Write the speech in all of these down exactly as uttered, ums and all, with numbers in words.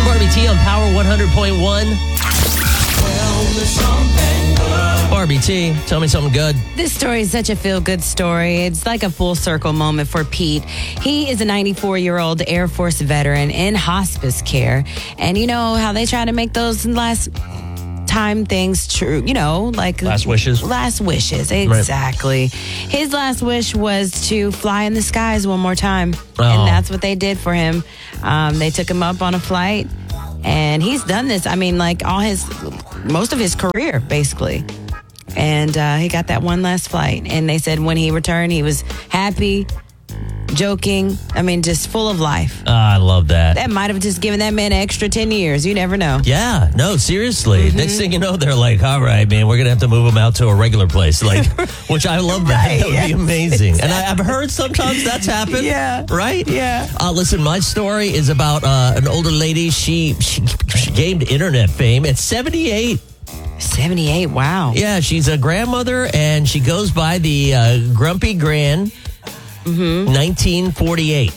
Barbie T on Power one hundred point one. Barbie T, tell me something good. This story is such a feel-good story. It's like a full circle moment for Pete. He is a ninety-four-year-old Air Force veteran in hospice care. And you know how they try to make those last time things true, you know, like Last wishes. Last wishes, exactly. Right. His last wish was to fly in the skies one more time. Oh. And that's what they did for him. Um, they took him up on a flight. And he's done this, I mean, like all his, most of his career, basically. And uh, he got that one last flight. And they said when he returned, he was happy, joking. I mean, just full of life. Uh, I love that. That might have just given that man an extra ten years. You never know. Yeah, no, seriously. Mm-hmm. Next thing you know, they're like, all right, man, we're going to have to move him out to a regular place. Like, which I love that. Right, that would yes. be amazing. Exactly. And I, I've heard sometimes that's happened. Yeah. Right? Yeah. Uh, listen, my story is about uh, an older lady. She, she, she gained internet fame at seventy-eight. seventy-eight, wow. Yeah, she's a grandmother, and she goes by the uh, Grumpy Gran mm-hmm. nineteen forty-eight.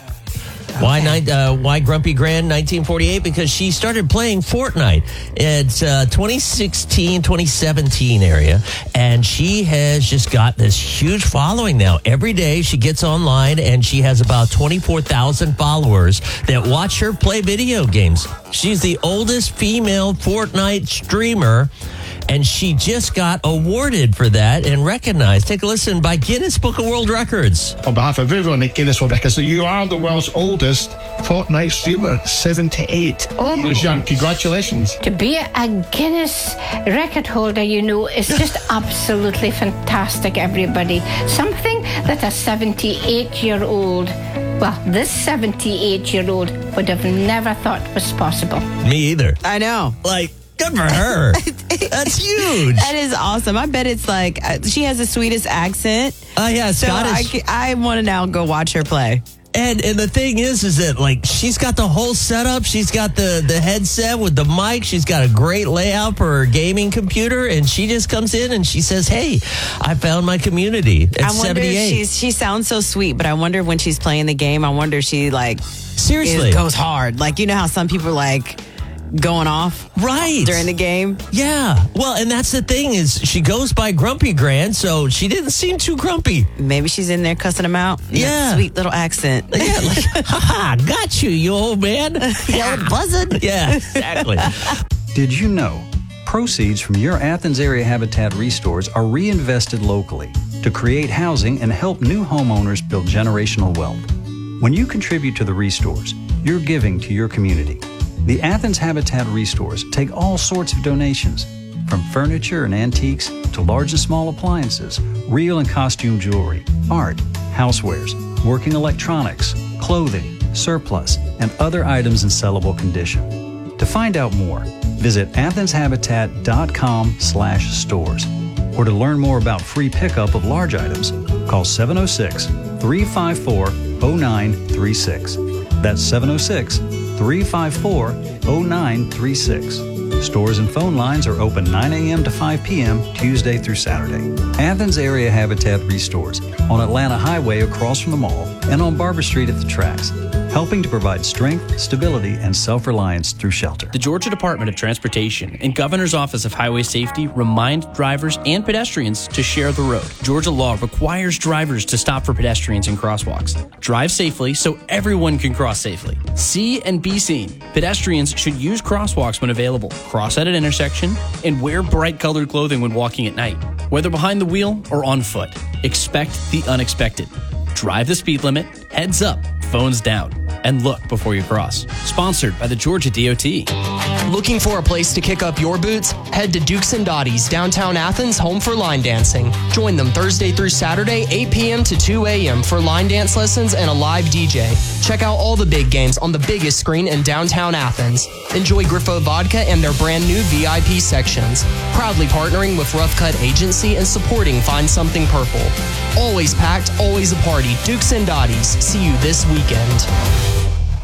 Okay. Why uh, why Grumpy Gran nineteen forty-eight? Because she started playing Fortnite. It's uh, twenty sixteen, twenty seventeen area, and she has just got this huge following now. Every day she gets online, and she has about twenty-four thousand followers that watch her play video games. She's the oldest female Fortnite streamer, and she just got awarded for that and recognized. Take a listen by Guinness Book of World Records. On behalf of everyone at Guinness World Records, you are the world's oldest Fortnite streamer, seventy-eight. Oh, Jean, congratulations. To be a Guinness record holder, you know, is just absolutely fantastic, everybody. Something that a seventy-eight-year-old, well, this seventy-eight-year-old would have never thought was possible. Me either. I know. Like, good for her. That's huge. That is awesome. I bet it's like, uh, she has the sweetest accent. Oh, uh, yeah, so Scottish. I, I want to now go watch her play. And and the thing is, is that, like, she's got the whole setup. She's got the, the headset with the mic. She's got a great layout for her gaming computer. And she just comes in and she says, hey, I found my community at I wonder seventy-eight. If she's, she sounds so sweet, but I wonder when she's playing the game, I wonder if she, like, seriously is, goes hard. Like, you know how some people, like, going off right during the game. Yeah. Well, and that's the thing is she goes by Grumpy Gran, so she didn't seem too grumpy. Maybe she's in there cussing him out. Yeah. Sweet little accent. Yeah. Like, ha got you, you old man. Yeah, buzzing. Yeah, exactly. Did you know proceeds from your Athens area habitat restores are reinvested locally to create housing and help new homeowners build generational wealth? When you contribute to the restores, you're giving to your community. The Athens Habitat Restores take all sorts of donations, from furniture and antiques to large and small appliances, real and costume jewelry, art, housewares, working electronics, clothing, surplus, and other items in sellable condition. To find out more, visit athenshabitat.com slash stores. Or to learn more about free pickup of large items, call seven oh six, three five four, oh nine three six. That's seven oh six, three five four, oh nine three six. Stores and phone lines are open nine a.m. to five p.m. Tuesday through Saturday. Athens Area Habitat Restores on Atlanta Highway across from the mall and on Barber Street at the tracks, helping to provide strength, stability, and self-reliance through shelter. The Georgia Department of Transportation and Governor's Office of Highway Safety remind drivers and pedestrians to share the road. Georgia law requires drivers to stop for pedestrians in crosswalks. Drive safely so everyone can cross safely. See and be seen. Pedestrians should use crosswalks when available, cross at an intersection, and wear bright-colored clothing when walking at night. Whether behind the wheel or on foot, expect the unexpected. Drive the speed limit, heads up, phones down, and look before you cross. Sponsored by the Georgia D O T. Looking for a place to kick up your boots? Head to Dukes and Dottie's, downtown Athens, home for line dancing. Join them Thursday through Saturday, eight p.m. to two a.m. for line dance lessons and a live D J. Check out all the big games on the biggest screen in downtown Athens. Enjoy Griffo Vodka and their brand new V I P sections. Proudly partnering with Rough Cut Agency and supporting Find Something Purple. Always packed, always a party. Dukes and Dottie's. See you this weekend.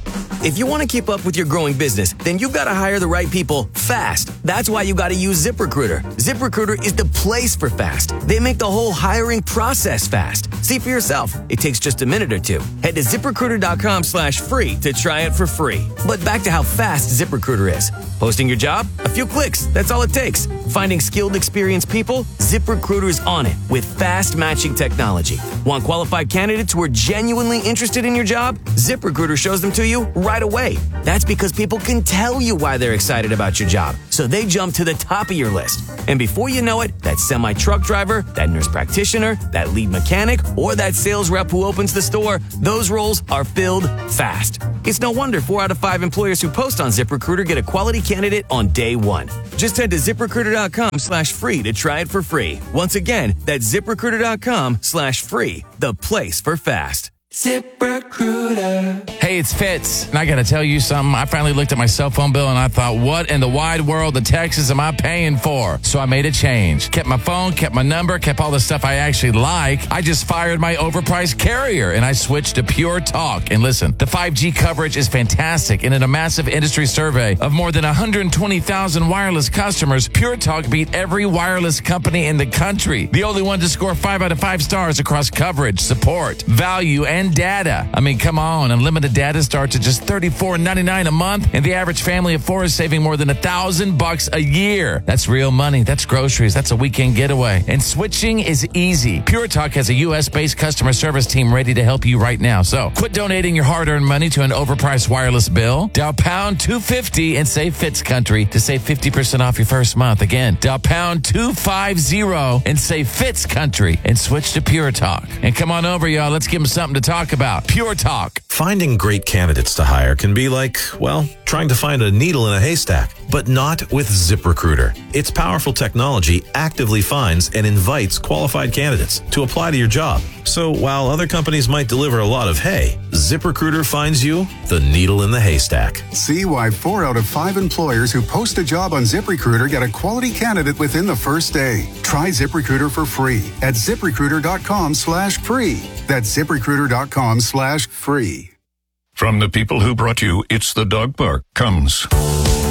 If you want to keep up with your growing business, then you've got to hire the right people fast. That's why you got to use ZipRecruiter. ZipRecruiter is the place for fast. They make the whole hiring process fast. See for yourself. It takes just a minute or two. Head to ZipRecruiter.com slash free to try it for free. But back to how fast ZipRecruiter is. Posting your job? A few clicks. That's all it takes. Finding skilled, experienced people? ZipRecruiter's on it with fast matching technology. Want qualified candidates who are genuinely interested in your job? ZipRecruiter shows them to you right away. That's because people can tell you why they're excited about your job. So they jump to the top of your list. And before you know it, that semi-truck driver, that nurse practitioner, that lead mechanic, or that sales rep who opens the store, those roles are filled fast. It's no wonder four out of five employers who post on ZipRecruiter get a quality candidate on day one. Just head to ZipRecruiter.com slash free to try it for free. Once again, that's ZipRecruiter.com slash free, the place for fast. ZipRecruiter. Hey, it's Fitz, and I got to tell you something. I finally looked at my cell phone bill, and I thought, what in the wide world of Texas am I paying for? So I made a change. Kept my phone, kept my number, kept all the stuff I actually like. I just fired my overpriced carrier, and I switched to Pure Talk. And listen, the five G coverage is fantastic, and in a massive industry survey of more than one hundred twenty thousand wireless customers, Pure Talk beat every wireless company in the country. The only one to score five out of five stars across coverage, support, value, and data. I mean, come on. Unlimited data starts at just thirty-four ninety-nine a month, and the average family of four is saving more than a thousand bucks a year. That's real money. That's groceries. That's a weekend getaway. And switching is easy. Pure Talk has a U S-based customer service team ready to help you right now. So quit donating your hard-earned money to an overpriced wireless bill. Dial pound two fifty and say Fitz Country to save fifty percent off your first month. Again, dial pound two fifty and say Fitz Country and switch to Pure Talk. And come on over, y'all. Let's give them something to talk about. Pure Talk. Finding great candidates to hire can be like, well, trying to find a needle in a haystack, but not with ZipRecruiter. Its powerful technology actively finds and invites qualified candidates to apply to your job. So while other companies might deliver a lot of hay, ZipRecruiter finds you the needle in the haystack. See why four out of five employers who post a job on ZipRecruiter get a quality candidate within the first day. Try ZipRecruiter for free at ZipRecruiter.com slash free. That's ZipRecruiter.com slash free. From the people who brought you It's the Dog Park comes